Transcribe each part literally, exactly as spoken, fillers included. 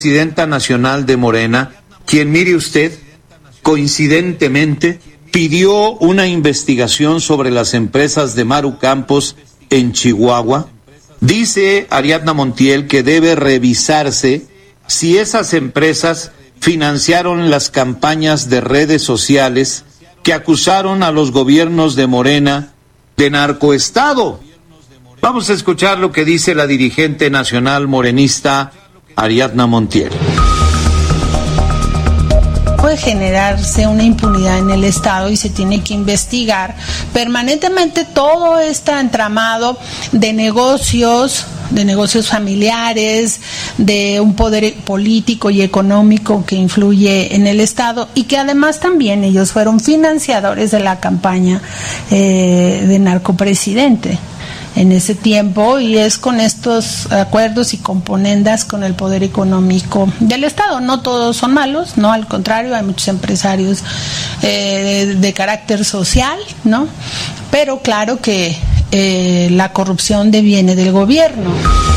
presidenta nacional de Morena, quien, mire usted, coincidentemente pidió una investigación sobre las empresas de Maru Campos en Chihuahua. Dice Ariadna Montiel que debe revisarse si esas empresas financiaron las campañas de redes sociales que acusaron a los gobiernos de Morena de narcoestado. Vamos a escuchar lo que dice la dirigente nacional morenista Ariadna Montiel. Puede generarse una impunidad en el Estado y se tiene que investigar permanentemente todo este entramado de negocios, de negocios familiares, de un poder político y económico que influye en el Estado y que además también ellos fueron financiadores de la campaña eh, de narcopresidente en ese tiempo, y es con estos acuerdos y componendas con el poder económico del Estado. No todos son malos, no, al contrario, hay muchos empresarios eh, de, de carácter social, ¿no? Pero claro que eh, la corrupción deviene del gobierno.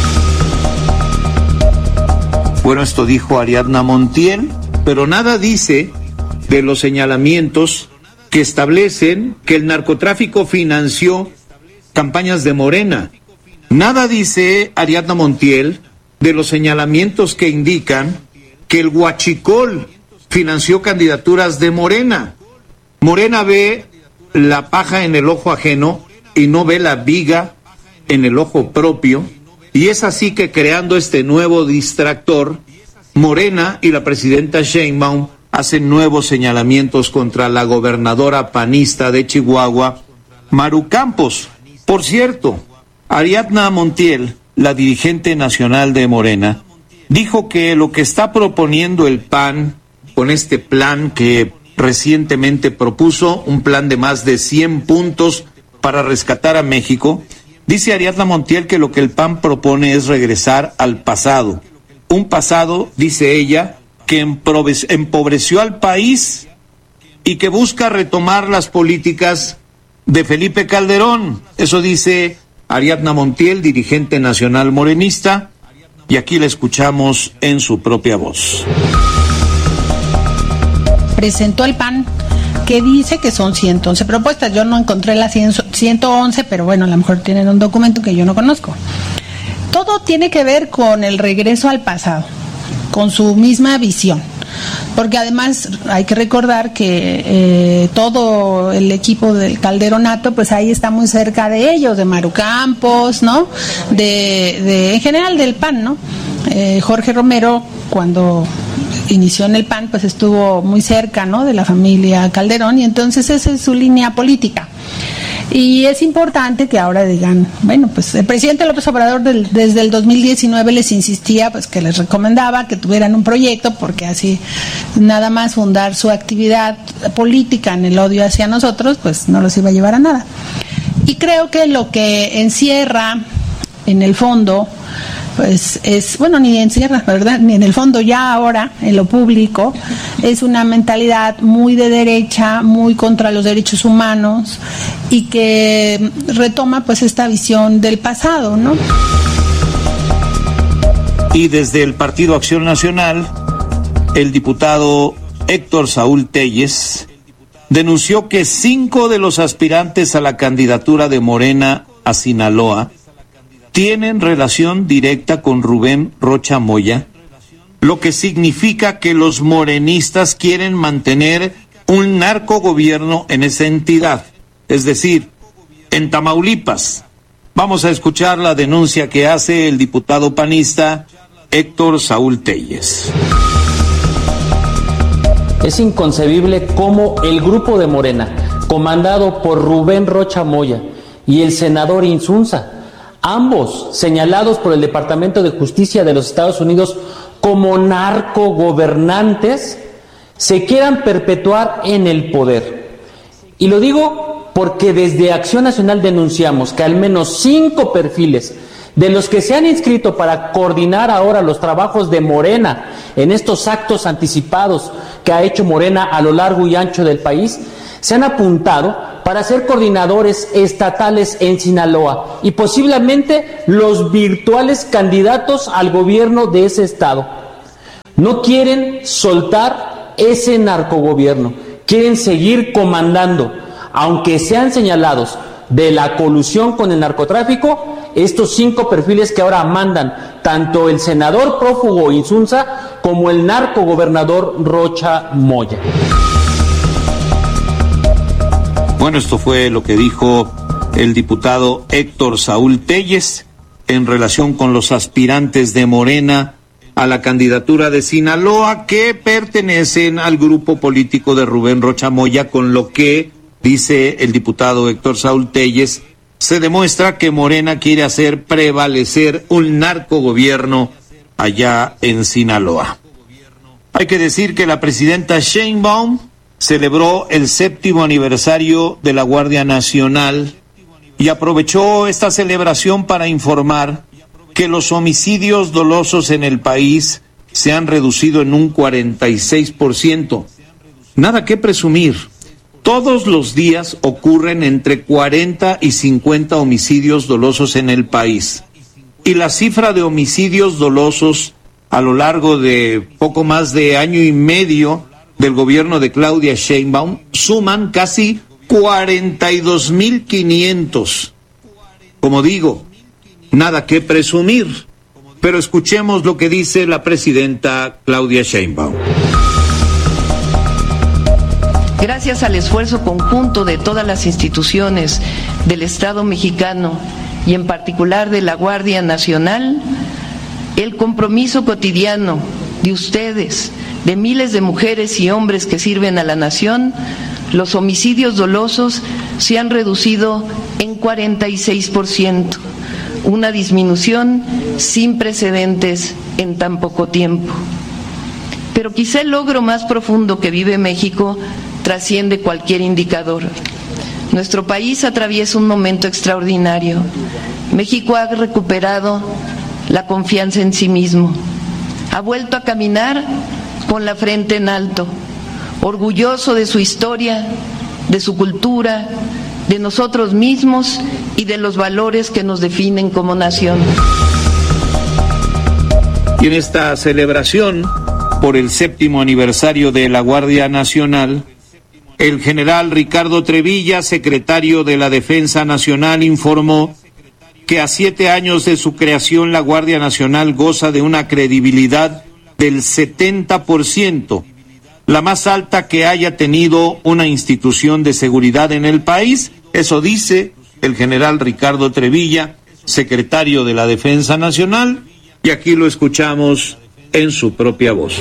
Bueno, esto dijo Ariadna Montiel, pero nada dice de los señalamientos que establecen que el narcotráfico financió campañas de Morena. Nada dice Ariadna Montiel de los señalamientos que indican que el huachicol financió candidaturas de Morena. Morena ve la paja en el ojo ajeno y no ve la viga en el ojo propio, y es así que, creando este nuevo distractor, Morena y la presidenta Sheinbaum hacen nuevos señalamientos contra la gobernadora panista de Chihuahua, Maru Campos. Por cierto, Ariadna Montiel, la dirigente nacional de Morena, dijo que lo que está proponiendo el P A N con este plan que recientemente propuso, un plan de más de cien puntos para rescatar a México, dice Ariadna Montiel que lo que el P A N propone es regresar al pasado. Un pasado, dice ella, que empobreció al país y que busca retomar las políticas de Felipe Calderón. Eso dice Ariadna Montiel, dirigente nacional morenista, y aquí la escuchamos en su propia voz. Presentó el P A N, que dice que son ciento once propuestas. Yo no encontré las ciento once, pero bueno, a lo mejor tienen un documento que yo no conozco. Todo tiene que ver con el regreso al pasado, con su misma visión. Porque además hay que recordar que eh, todo el equipo del Calderonato, pues ahí está muy cerca de ellos, de Maru Campos, ¿no? De, de en general del P A N, ¿no? Eh, Jorge Romero, cuando inició en el P A N, pues estuvo muy cerca, ¿no? De la familia Calderón, y entonces esa es su línea política. Y es importante que ahora digan, bueno, pues el presidente López Obrador del, desde el dos mil diecinueve les insistía, pues que les recomendaba que tuvieran un proyecto, porque así nada más fundar su actividad política en el odio hacia nosotros, pues no los iba a llevar a nada. Y creo que lo que encierra en el fondo, pues es, bueno, ni encierra, ¿verdad? Ni en el fondo ya ahora, en lo público, es una mentalidad muy de derecha, muy contra los derechos humanos, y que retoma pues esta visión del pasado, ¿no? Y desde el Partido Acción Nacional, el diputado Héctor Saúl Telles denunció que cinco de los aspirantes a la candidatura de Morena a Sinaloa tienen relación directa con Rubén Rocha Moya, lo que significa que los morenistas quieren mantener un narcogobierno en esa entidad, es decir, en Tamaulipas. Vamos a escuchar la denuncia que hace el diputado panista Héctor Saúl Telles. Es inconcebible cómo el grupo de Morena, comandado por Rubén Rocha Moya y el senador Insunza, ambos señalados por el Departamento de Justicia de los Estados Unidos como narcogobernantes, se quieran perpetuar en el poder. Y lo digo porque desde Acción Nacional denunciamos que al menos cinco perfiles de los que se han inscrito para coordinar ahora los trabajos de Morena en estos actos anticipados que ha hecho Morena a lo largo y ancho del país, se han apuntado para ser coordinadores estatales en Sinaloa y posiblemente los virtuales candidatos al gobierno de ese estado. No quieren soltar ese narcogobierno, quieren seguir comandando, aunque sean señalados de la colusión con el narcotráfico, estos cinco perfiles que ahora mandan tanto el senador prófugo Insunza como el narcogobernador Rocha Moya. Bueno, esto fue lo que dijo el diputado Héctor Saúl Telles en relación con los aspirantes de Morena a la candidatura de Sinaloa que pertenecen al grupo político de Rubén Rocha Moya, con lo que, dice el diputado Héctor Saúl Telles, se demuestra que Morena quiere hacer prevalecer un narcogobierno allá en Sinaloa. Hay que decir que la presidenta Sheinbaum celebró el séptimo aniversario de la Guardia Nacional y aprovechó esta celebración para informar que los homicidios dolosos en el país se han reducido en un cuarenta y seis por ciento. Nada que presumir. Todos los días ocurren entre cuarenta y cincuenta homicidios dolosos en el país. Y la cifra de homicidios dolosos a lo largo de poco más de año y medio del gobierno de Claudia Sheinbaum suman casi cuarenta y dos mil quinientos. Como digo, nada que presumir, pero escuchemos lo que dice la presidenta Claudia Sheinbaum. Gracias al esfuerzo conjunto de todas las instituciones del Estado mexicano y en particular de la Guardia Nacional, el compromiso cotidiano de ustedes, de miles de mujeres y hombres que sirven a la nación, los homicidios dolosos se han reducido en cuarenta y seis por ciento, una disminución sin precedentes en tan poco tiempo. Pero quizá el logro más profundo que vive México trasciende cualquier indicador. Nuestro país atraviesa un momento extraordinario. México ha recuperado la confianza en sí mismo, ha vuelto a caminar con la frente en alto, orgulloso de su historia, de su cultura, de nosotros mismos y de los valores que nos definen como nación. Y en esta celebración por el séptimo aniversario de la Guardia Nacional, el general Ricardo Trevilla, secretario de la Defensa Nacional, informó que a siete años de su creación la Guardia Nacional goza de una credibilidad del setenta por ciento, la más alta que haya tenido una institución de seguridad en el país. Eso dice el general Ricardo Trevilla, secretario de la Defensa Nacional, y aquí lo escuchamos en su propia voz.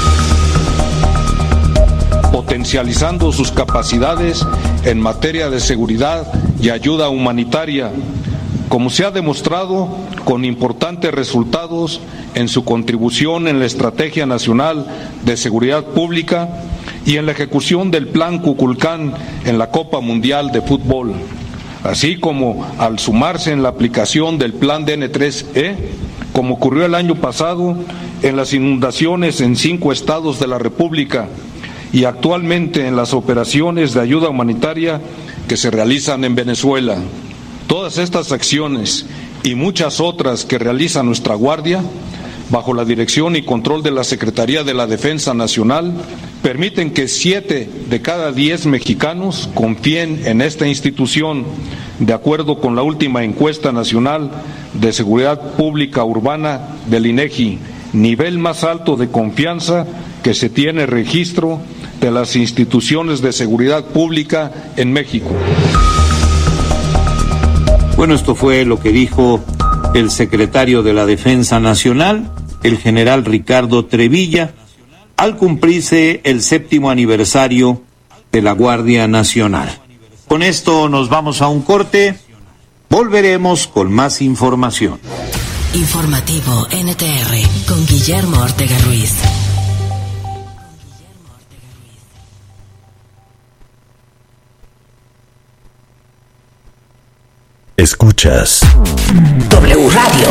Potencializando sus capacidades en materia de seguridad y ayuda humanitaria, como se ha demostrado con importantes resultados en su contribución en la Estrategia Nacional de Seguridad Pública y en la ejecución del Plan Cuculcán en la Copa Mundial de Fútbol, así como al sumarse en la aplicación del Plan D N tres E, como ocurrió el año pasado en las inundaciones en cinco estados de la República y actualmente en las operaciones de ayuda humanitaria que se realizan en Venezuela. Todas estas acciones y muchas otras que realiza nuestra Guardia, bajo la dirección y control de la Secretaría de la Defensa Nacional, permiten que siete de cada diez mexicanos confíen en esta institución, de acuerdo con la última encuesta nacional de seguridad pública urbana del INEGI, nivel más alto de confianza que se tiene registro de las instituciones de seguridad pública en México. Bueno, esto fue lo que dijo el secretario de la Defensa Nacional, el general Ricardo Trevilla, al cumplirse el séptimo aniversario de la Guardia Nacional. Con esto nos vamos a un corte, volveremos con más información. Informativo N T R con Guillermo Ortega Ruiz. Escuchas W Radio.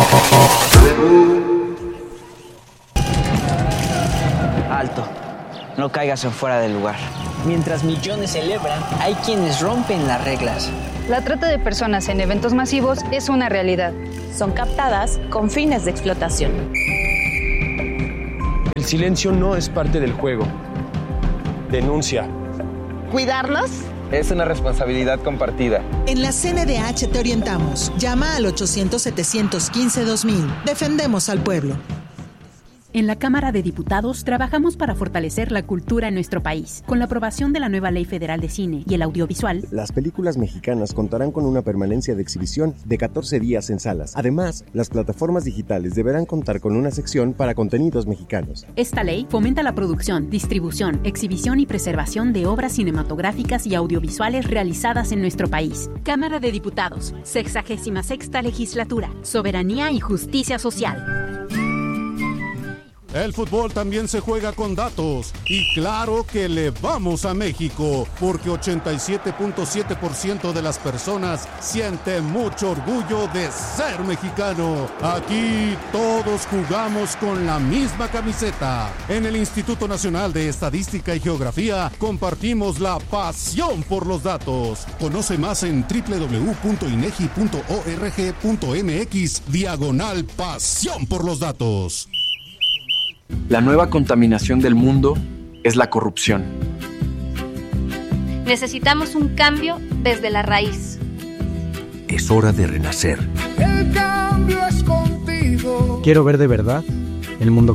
Alto, no caigas en fuera del lugar. Mientras millones celebran, hay quienes rompen las reglas. La trata de personas en eventos masivos es una realidad. Son captadas con fines de explotación. El silencio no es parte del juego. Denuncia. ¿Cuidarnos? Es una responsabilidad compartida. En la C N D H te orientamos. Llama al ochocientos, setecientos quince, dos mil. Defendemos al pueblo. En la Cámara de Diputados trabajamos para fortalecer la cultura en nuestro país. Con la aprobación de la nueva Ley Federal de Cine y el Audiovisual, las películas mexicanas contarán con una permanencia de exhibición de catorce días en salas. Además, las plataformas digitales deberán contar con una sección para contenidos mexicanos. Esta ley fomenta la producción, distribución, exhibición y preservación de obras cinematográficas y audiovisuales realizadas en nuestro país. Cámara de Diputados, sexagésima sexta legislatura, soberanía y justicia social. El fútbol también se juega con datos y claro que le vamos a México porque ochenta y siete punto siete por ciento de las personas sienten mucho orgullo de ser mexicano. Aquí todos jugamos con la misma camiseta. En el Instituto Nacional de Estadística y Geografía compartimos la pasión por los datos. Conoce más en doble u doble u doble u punto inegi punto org punto mx diagonal pasión por los datos. La nueva contaminación del mundo es la corrupción. Necesitamos un cambio desde la raíz. Es hora de renacer. El cambio es contigo. Quiero ver de verdad el mundo